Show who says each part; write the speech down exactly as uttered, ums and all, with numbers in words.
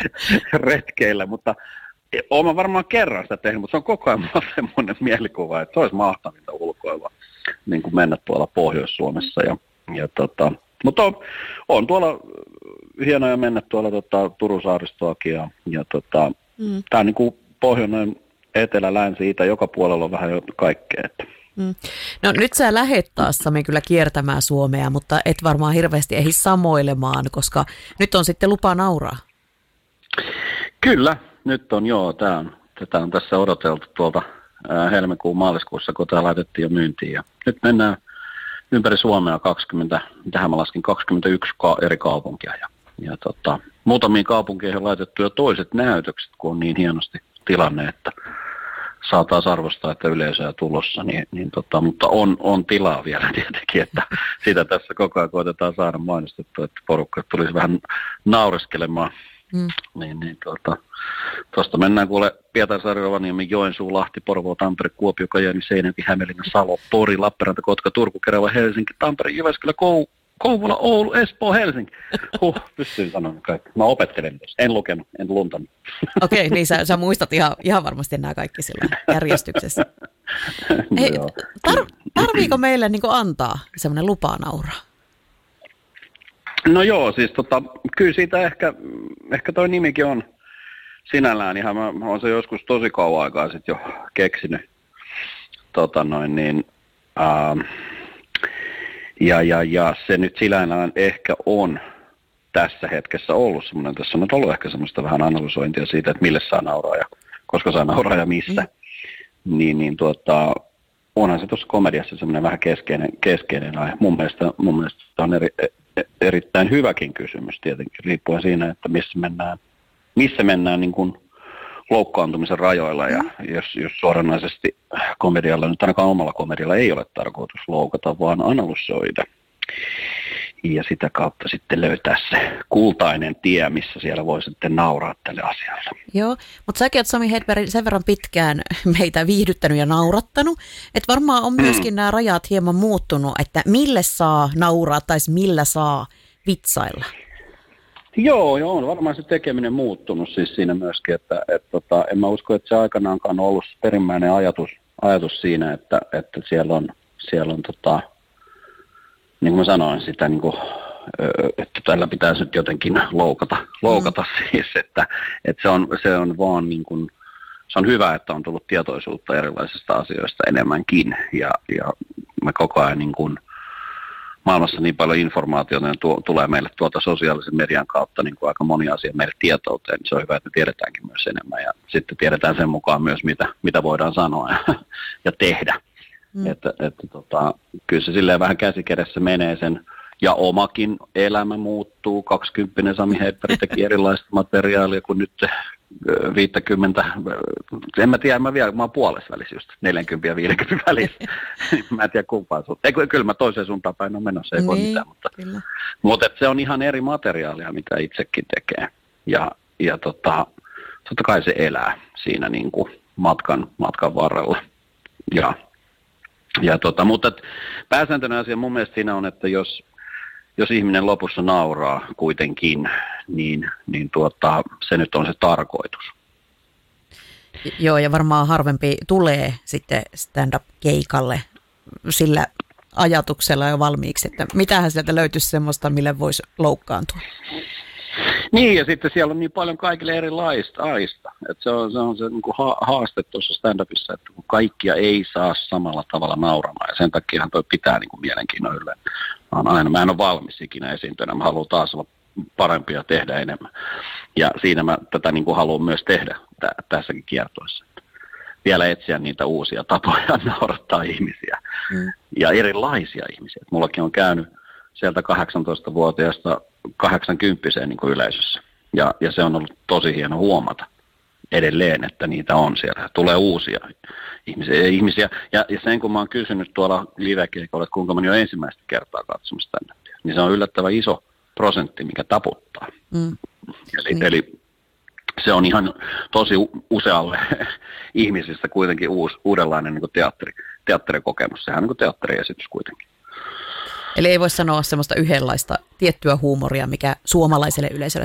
Speaker 1: retkeillä, mutta olen varmaan kerran sitä tehnyt, mutta se on koko ajan semmoinen mielikuva, että se olisi mahtavinta ulkoilua, niin kuin mennä tuolla Pohjois-Suomessa. Ja, ja tota, mutta on, on tuolla hienoja mennä tuolla tota, Turun saaristoakin ja, ja tota, mm. tämä on niin kuin pohjoinen, etelä, länsi, itä, joka puolella on vähän jo kaikkea. Että.
Speaker 2: Mm. No nyt sä lähet taas Sami kyllä kiertämään Suomea, mutta et varmaan hirveästi ehdi samoilemaan, koska nyt on sitten lupa nauraa.
Speaker 1: Kyllä, nyt on joo, tämä on, tätä on tässä odoteltu tuolta ää, helmikuun maaliskuussa, kun tämä laitettiin jo myyntiin. Ja nyt mennään ympäri Suomea kaksikymmentä, tähän mä laskin kaksikymmentäyksi ka- eri kaupunkia. Ja, ja tota, muutamiin kaupunkeihin on laitettu jo toiset näytökset, kun on niin hienosti tilanne, että saa taas arvostaa, että yleisöä tulossa, niin, niin tota, mutta on, on tilaa vielä tietenkin, että sitä tässä koko ajan koitetaan saada mainostettua, että porukka tulisi vähän naureskelemaan. Mm. Niin, niin tuota, tuosta mennään kuule Pietarsaari, Rovaniemi, Joensuu, Lahti, Porvoo, Tampere, Kuopio, Kajaani, Seinäjoki, Hämeenlinna, Salo, Pori, Lappeenranta, Kotka, Turku, Kerava, Helsinki, Tampere, Jyväskylä, Kou, Kouvola, Oulu, Espoo, Helsinki. Huh, pystyn sanomaan kaikki. Mä opettelen tuossa. En lukenut, en luntanut.
Speaker 2: Okei, niin sä, sä muistat ihan, ihan varmasti nämä kaikki sillä järjestyksessä. Hei, tar- tarviiko meille niin kuin antaa semmoinen lupa nauraa?
Speaker 1: No joo, siis tota, kyllä siitä ehkä, ehkä toi nimikin on sinällään ihan, mä, mä oon se joskus tosi kauan aikaa sitten jo keksinyt. Tota noin niin, ää, ja, ja, ja se nyt sinällään ehkä on tässä hetkessä ollut semmoinen, tässä on nyt ollut ehkä semmoista vähän analysointia siitä, että mille saa nauraa ja koska saa nauraa ja missä. Mm. Niin, niin tuota, onhan se tuossa komediassa semmoinen vähän keskeinen, keskeinen aihe. Mun mielestä, mun mielestä on eri, erittäin hyväkin kysymys tietenkin, riippuen siinä, että missä mennään, missä mennään niin kuin loukkaantumisen rajoilla. Ja jos, jos suoranaisesti komedialla, nyt ainakaan omalla komedialla ei ole tarkoitus loukata, vaan analysoida. Ja sitä kautta sitten löytää se kultainen tie, missä siellä voi sitten nauraa tälle asialle.
Speaker 2: Joo, mutta säkin oot Sami Hedberg sen verran pitkään meitä viihdyttänyt ja naurattanut, että varmaan on myöskin mm. nämä rajat hieman muuttunut, että mille saa nauraa tai millä saa vitsailla.
Speaker 1: Joo, joo, on varmaan se tekeminen muuttunut siis siinä myöskin, että et, tota, en mä usko, että se aikanaankaan on ollut perimmäinen ajatus, ajatus siinä, että, että siellä on, siellä on tota, niin kuin mä sanoin, sitä, niin kuin, että tällä pitäisi nyt jotenkin loukata, loukata mm. siis, että, että se, on, se on vaan niin kuin, se on hyvä, että on tullut tietoisuutta erilaisista asioista enemmänkin ja, ja me koko ajan niin kuin, maailmassa niin paljon informaatiota tuo, tulee meille tuolta sosiaalisen median kautta niin kuin aika moni asia meille tietouteen, niin se on hyvä, että me tiedetäänkin myös enemmän ja sitten tiedetään sen mukaan myös, mitä, mitä voidaan sanoa ja, ja tehdä. Mm. Että, että tota, kyllä se silleen vähän käsikädessä menee sen, ja omakin elämä muuttuu. kaksikymppinen Sami Hedberg teki erilaista materiaalia kuin nyt viisikymmentä, en mä tiedä, mä vielä, mä oon puolessa välissä just, neljäkymmentä ja viisikymmentä välissä. Mä en tiedä kumpaan suuntaan. Ei, kyllä mä toiseen suuntaan päin on menossa, ei niin, voi mitään, mutta, mutta se on ihan eri materiaalia, mitä itsekin tekee. Ja, ja tota, totta kai se elää siinä niin kuin matkan, matkan varrella. Ja Ja tota, mutta pääsääntöinen asia mun mielestä siinä on, että jos, jos ihminen lopussa nauraa kuitenkin, niin, niin tuota, se nyt on se tarkoitus.
Speaker 2: Joo, ja varmaan harvempi tulee sitten stand-up-keikalle sillä ajatuksella jo valmiiksi, että mitähän sieltä löytyisi semmoista, mille voisi loukkaantua.
Speaker 1: Niin, ja sitten siellä on niin paljon kaikille erilaista aista. Että se on se, on se niin kuin haaste tuossa stand-upissa, että kun kaikkia ei saa samalla tavalla nauramaan. Ja sen takiahan toi pitää niin kuin mielenkiinnon yllä. Mä, aina, mä en ole valmis ikinä esiintynä. Mä haluan taas olla parempi ja tehdä enemmän. Ja siinä mä tätä niin kuin haluan myös tehdä t- tässäkin kiertuessa. Vielä etsiä niitä uusia tapoja naurattaa ihmisiä. Mm. Ja erilaisia ihmisiä. Et mullakin on käynyt sieltä kahdeksantoistavuotiaasta kahdeksankymppiseen niin kuin yleisössä. Ja, ja se on ollut tosi hieno huomata edelleen, että niitä on siellä. Tulee uusia ihmisiä. ihmisiä. Ja, ja sen kun mä oon kysynyt tuolla live-keikolla, että kuinka moni on ensimmäistä kertaa katsomassa tänne, niin se on yllättävän iso prosentti, mikä taputtaa. Mm. Eli, mm. eli se on ihan tosi usealle ihmisistä kuitenkin uusi, uudenlainen niin kuin teatteri, teatterikokemus. Sehän on niin kuin teatteriesitys kuitenkin.
Speaker 2: Eli ei voi sanoa semmoista yhdenlaista tiettyä huumoria, mikä suomalaiselle yleisölle